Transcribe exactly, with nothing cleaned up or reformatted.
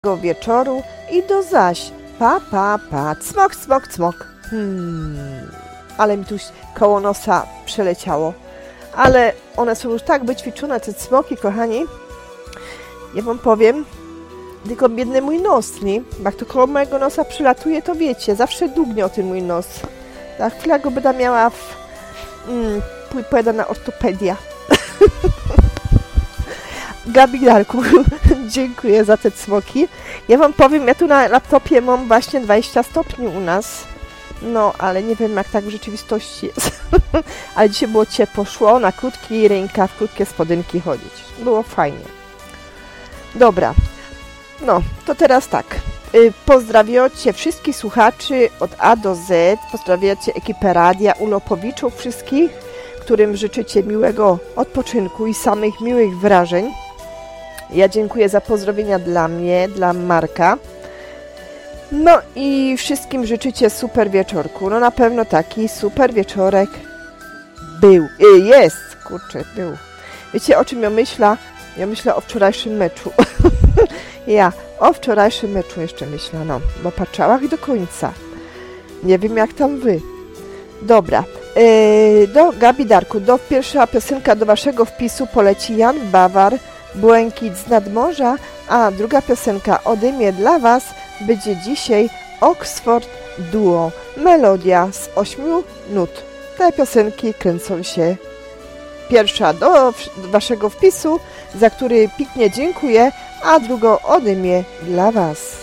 wieczoru i do zaś. Pa, pa, pa, cmok, cmok, cmok. Hmm, ale mi tu koło nosa przeleciało. Ale one są już tak wyćwiczone, te cmoki, kochani. Ja wam powiem, tylko biedny mój nos, nie? Jak to koło mojego nosa przylatuje, to wiecie, zawsze długnie o ten mój nos. Za chwilę go będę miała w... Mm, pójdę na ortopedia. Gabi, Darku, dziękuję za te cmoki. Ja wam powiem, ja tu na laptopie mam właśnie dwadzieścia stopni u nas. No, ale nie wiem, jak tak w rzeczywistości jest. Ale dzisiaj było ciepło, szło na krótki rękaw, krótkie spodenki chodzić. Było fajnie. Dobra, no, to teraz tak. Pozdrawiacie wszystkich słuchaczy od A do Z. Pozdrawiacie ekipę radia, ulopowiczów wszystkich, którym życzycie miłego odpoczynku i samych miłych wrażeń. Ja dziękuję za pozdrowienia dla mnie, dla Marka. No i wszystkim życzycie super wieczorku. No na pewno taki super wieczorek był. Y, jest, kurczę, był. Wiecie, o czym ja myślę? Ja myślę o wczorajszym meczu. ja o wczorajszym meczu jeszcze myślę, no, bo patrzałam do końca. Nie wiem, jak tam wy. Dobra. Yy, do Gabi, Darku, do pierwsza piosenka do waszego wpisu poleci Jan Bawar, Błękit z nadmorza, a druga piosenka ode mnie dla was będzie dzisiaj Oxford Duo, melodia z ośmiu nut. Te piosenki kręcą się. Pierwsza do waszego wpisu, za który pięknie dziękuję, a drugą ode mnie dla was.